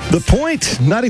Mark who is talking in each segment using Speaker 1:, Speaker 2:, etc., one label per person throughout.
Speaker 1: The Point,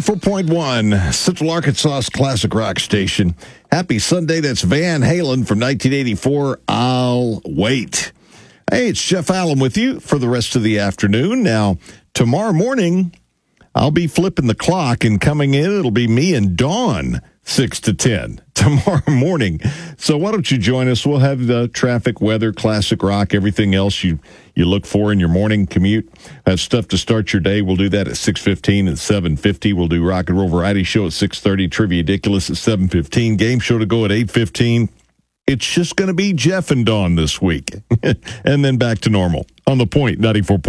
Speaker 1: 94.1, Central Arkansas's classic rock station. Happy Sunday. That's Van Halen from 1984, I'll Wait. Hey, it's Jeff Allen with you for the rest of the afternoon. Now, tomorrow morning, I'll be flipping the clock, and coming in, it'll be me and Dawn, 6 to 10 tomorrow morning. So why don't you join us? We'll have the traffic, weather, classic rock, everything else you look for in your morning commute. Have stuff to start your day. We'll do that at 6:15 and 7:50. We'll do Rock and Roll Variety Show at 6:30, Trivia Ridiculous at 7:15, Game Show to go at 8:15. It's just going to be Jeff and Dawn this week. And then back to normal on The Point,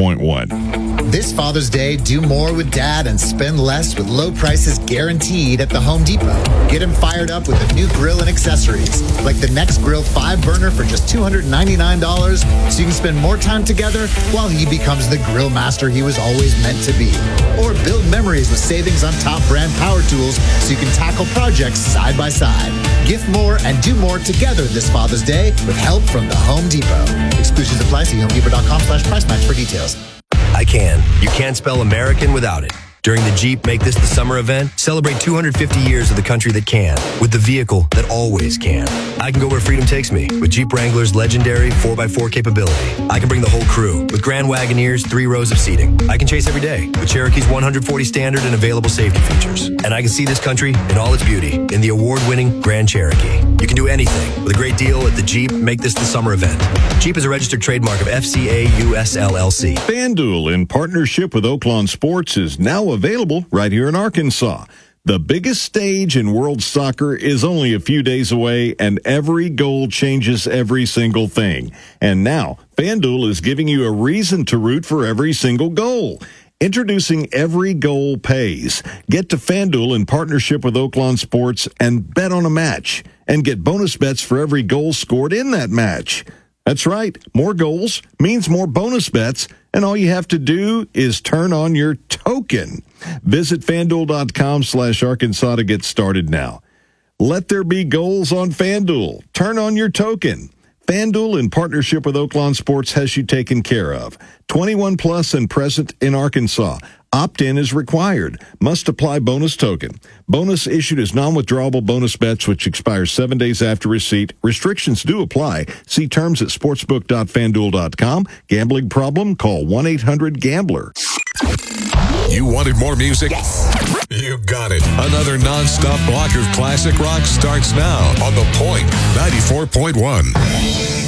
Speaker 1: 94.1.
Speaker 2: This Father's Day, do more with Dad and spend less with low prices guaranteed at the Home Depot. Get him fired up with a new grill and accessories, like the Next Grill 5-burner for just $299, so you can spend more time together while he becomes the grill master he was always meant to be. Or build memories with savings on top brand power tools so you can tackle projects side by side. Gift more and do more together this Father's Day with help from the Home Depot. Exclusions apply. See HomeDepot.com/price match for details.
Speaker 3: I can. You can't spell American without it. During the Jeep Make This the Summer event, celebrate 250 years of the country that can, with the vehicle that always can. I can go where freedom takes me, with Jeep Wrangler's legendary 4x4 capability. I can bring the whole crew, with Grand Wagoneer's 3 rows of seating. I can chase every day, with Cherokee's 140 standard and available safety features. And I can see this country in all its beauty, in the award-winning Grand Cherokee. You can do anything, with a great deal at the Jeep Make This the Summer event. Jeep is a registered trademark of FCA US LLC.
Speaker 1: FanDuel, in partnership with Oaklawn Sports, is now available right here in Arkansas. The biggest stage in world soccer is only a few days away, and every goal changes every single thing. And now, FanDuel is giving you a reason to root for every single goal. Introducing Every Goal Pays. Get to FanDuel in partnership with Oaklawn Sports and bet on a match, and get bonus bets for every goal scored in that match. That's right. More goals means more bonus bets, and all you have to do is turn on your token. Visit FanDuel.com/Arkansas to get started now. Let there be goals on FanDuel. Turn on your token. FanDuel, in partnership with Oaklawn Sports, has you taken care of. 21 plus and present in Arkansas. Opt-in is required. Must apply bonus token. Bonus issued as non-withdrawable bonus bets, which expires 7 days after receipt. Restrictions do apply. See terms at sportsbook.fanduel.com. Gambling problem? Call 1-800-GAMBLER.
Speaker 4: You wanted more music?
Speaker 5: Yes.
Speaker 4: You got it. Another non-stop block of classic rock starts now on The Point, 94.1.